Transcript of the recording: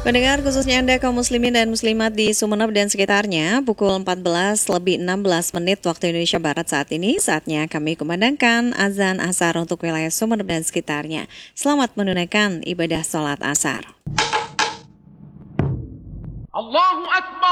Pendengar khususnya Anda kaum muslimin dan muslimat di Sumeneb dan sekitarnya, pukul 14 lebih 16 menit waktu Indonesia Barat saat ini, saatnya kami kumandangkan azan asar untuk wilayah Sumeneb dan sekitarnya. Selamat menunaikan ibadah sholat asar. Allahu Akbar.